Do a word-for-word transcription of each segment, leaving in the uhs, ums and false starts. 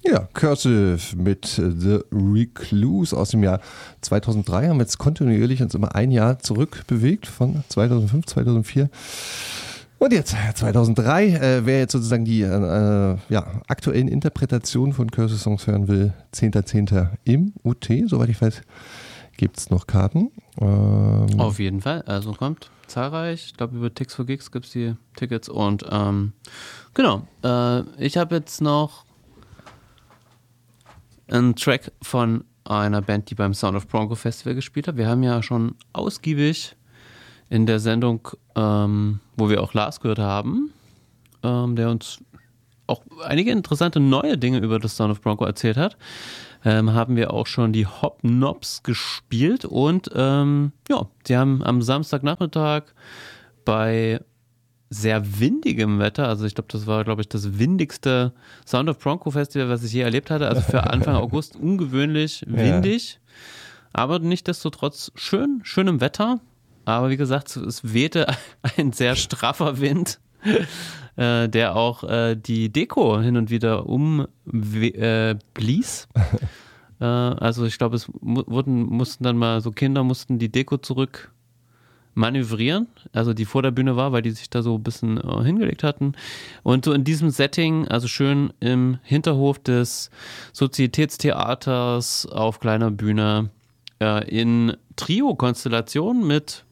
Ja, Cursive mit The Recluse aus dem Jahr zweitausenddrei. Haben wir jetzt kontinuierlich uns immer ein Jahr zurückbewegt von zweitausendfünf, zweitausendvier. Und jetzt zweitausenddrei, äh, wer jetzt sozusagen die äh, ja, aktuellen Interpretationen von Cursive-Songs hören will, zehnter zehnter im U T, soweit ich weiß, gibt es noch Karten. Ähm, Auf jeden Fall, also kommt zahlreich. Ich glaube, über Tix for Gigs gibt es die Tickets. Und ähm, genau, äh, ich habe jetzt noch einen Track von einer Band, die beim Sound of Bronco Festival gespielt hat. Wir haben ja schon ausgiebig in der Sendung, ähm, wo wir auch Lars gehört haben, ähm, der uns auch einige interessante neue Dinge über das Sound of Bronco erzählt hat, ähm, haben wir auch schon die Hopknobs gespielt und ähm, ja, die haben am Samstagnachmittag bei sehr windigem Wetter, also ich glaube, das war, glaube ich, das windigste Sound of Bronco Festival, was ich je erlebt hatte, also für Anfang August ungewöhnlich windig, ja. Aber nichtsdestotrotz schön, schön im Wetter, aber wie gesagt, es wehte ein sehr straffer Wind, äh, der auch äh, die Deko hin und wieder umblies. Äh, äh, also ich glaube, es mu- wurden, mussten dann mal so Kinder mussten die Deko zurück manövrieren, also die vor der Bühne war, weil die sich da so ein bisschen äh, hingelegt hatten. Und so in diesem Setting, also schön im Hinterhof des Sozietätstheaters auf kleiner Bühne, äh, in Trio-Konstellation mit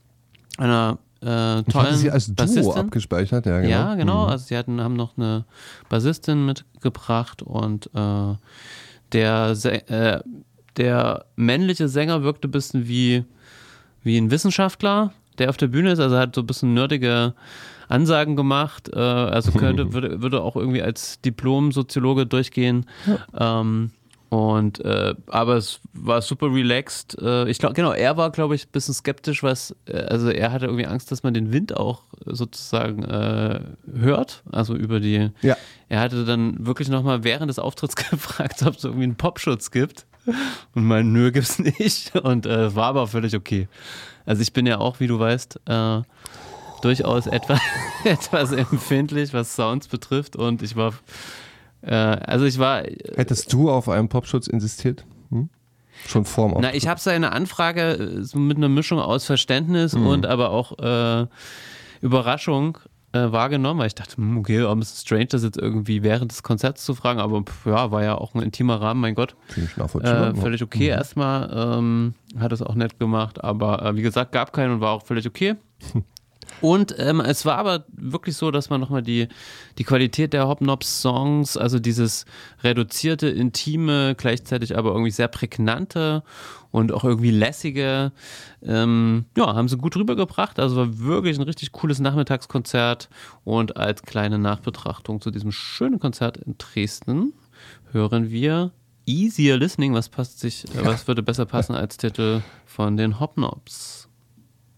einer äh, ich hatte tollen sie als Duo Bassistin abgespeichert, ja genau. Ja, genau. Mhm. Also sie hatten, haben noch eine Bassistin mitgebracht und äh, der, Se- äh, der männliche Sänger wirkte ein bisschen wie wie ein Wissenschaftler, der auf der Bühne ist, also hat so ein bisschen nerdige Ansagen gemacht, äh, also könnte, würde, würde auch irgendwie als Diplom-Soziologe durchgehen. Ja. Ähm, und äh, aber es war super relaxed. Äh, ich glaube, genau, er war, glaube ich, ein bisschen skeptisch, was, äh, also er hatte irgendwie Angst, dass man den Wind auch sozusagen äh, hört, also über die, ja. Er hatte dann wirklich nochmal während des Auftritts gefragt, ob es irgendwie einen Popschutz gibt. Und mein, nö, gibt's nicht. Und äh, war aber völlig okay. Also ich bin ja auch, wie du weißt, äh, durchaus etwas, etwas empfindlich, was Sounds betrifft. Und ich war, äh, also ich war... Hättest du auf einen Popschutz insistiert? Hm? Schon vorm Auftritt? Na, ich habe seine Anfrage so mit einer Mischung aus Verständnis mhm. und aber auch äh, Überraschung Äh, wahrgenommen, weil ich dachte, okay, ein bisschen strange, das jetzt irgendwie während des Konzerts zu fragen, aber pff, ja, war ja auch ein intimer Rahmen, mein Gott. Äh, völlig okay mhm. erstmal, ähm, hat es auch nett gemacht, aber äh, wie gesagt, gab keinen und war auch völlig okay. Und ähm, es war aber wirklich so, dass man nochmal die, die Qualität der Hopknobs-Songs, also dieses reduzierte, intime, gleichzeitig aber irgendwie sehr prägnante und auch irgendwie lässige, ähm, ja, haben sie gut rübergebracht. Also war wirklich ein richtig cooles Nachmittagskonzert. Und als kleine Nachbetrachtung zu diesem schönen Konzert in Dresden hören wir Easier Listening, was passt sich, was würde besser passen als Titel von den Hopknobs.